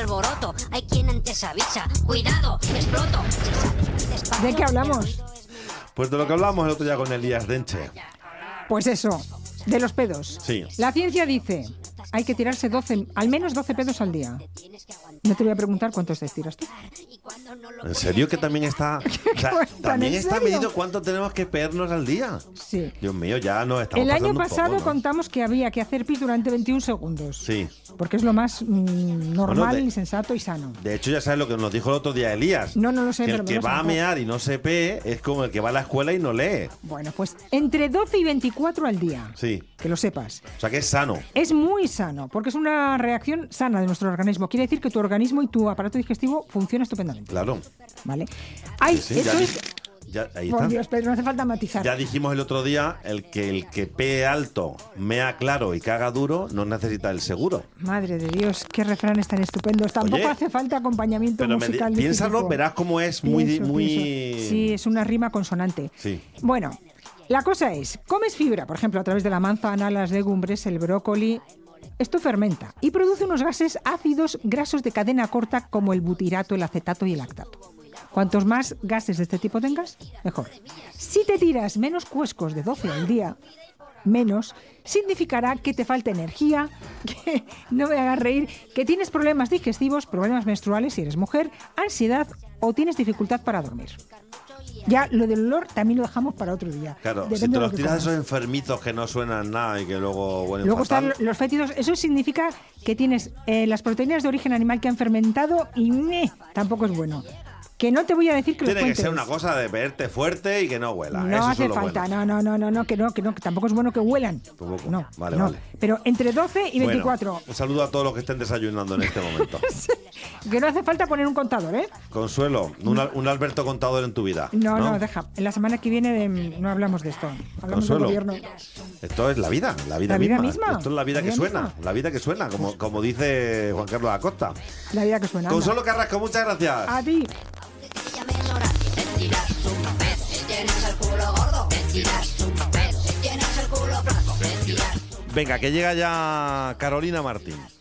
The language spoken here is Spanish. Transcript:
alboroto. Hay quien antes avisa, cuidado, me exploto. ¿De qué hablamos? Pues de lo que hablamos el otro día con Elías Denche. Pues eso, de los pedos. Sí. La ciencia dice, hay que tirarse al menos 12 pedos al día. No te voy a preguntar cuántos te tiras tú. ¿En serio que también está? O sea, también ¿En está serio? medido cuánto tenemos que pegarnos al día. Sí. Dios mío, ya nos estamos El año pasando un pasado poco, ¿no? contamos que había que hacer pis durante 21 segundos. Sí. Porque es lo más normal, Bueno, y sensato y sano. De hecho, ya sabes lo que nos dijo el otro día Elías. No lo sé, que pero el me que lo va a sacó. mear y no se pee es como el que va a la escuela y no lee. Bueno, pues entre 12 y 24 al día. Sí. Que lo sepas. O sea que es sano. Es muy sano, porque es una reacción sana de nuestro organismo. Quiere decir que tu organismo y tu aparato digestivo funcionan estupendamente. Claro. ¿Vale? Ay, Sí, esto ya es... ahí Por está. Dios, Pedro, no hace falta matizar. Ya dijimos el otro día, el que pee alto, mea claro y caga duro, no necesita el seguro. Madre de Dios, qué refranes tan estupendos. Tampoco Oye, hace falta acompañamiento Pero musical. de este piénsalo, tipo. verás cómo es Pienso. muy... Sí, es una rima consonante. Sí. Bueno, la cosa es, comes fibra, por ejemplo, a través de la manzana, las legumbres, el brócoli. Esto fermenta y produce unos gases ácidos grasos de cadena corta como el butirato, el acetato y el lactato. Cuantos más gases de este tipo tengas, mejor. Si te tiras menos cuescos de 12 al día, menos, significará que te falta energía, que no me hagas reír, que tienes problemas digestivos, problemas menstruales si eres mujer, ansiedad o tienes dificultad para dormir. Ya lo del olor también lo dejamos para otro día. Claro, Depende si te de lo los que tiras comas. esos enfermitos que no suenan nada y que luego huelen Luego fatal. están los fétidos. Eso significa que tienes las proteínas de origen animal que han fermentado y tampoco es bueno. Que no te voy a decir que los Tiene que cuentes. ser una cosa de verte fuerte y que no huela. No Eso hace es lo falta, bueno. no, que tampoco es bueno que huelan. Tampoco. No, Vale, no. vale. Pero entre 12 y 24. Bueno, un saludo a todos los que estén desayunando en este momento. Que no hace falta poner un contador, ¿eh? Consuelo, un Alberto contador en tu vida. No, deja. En la semana que viene no hablamos de esto. Hablamos Consuelo. del gobierno. Esto es la vida ¿La vida misma? Esto es la vida que suena, misma. la vida que suena, como dice Juan Carlos Acosta. La vida que suena. anda. Consuelo Carrasco, muchas gracias. A ti. Venga, que llega ya Carolina Martín.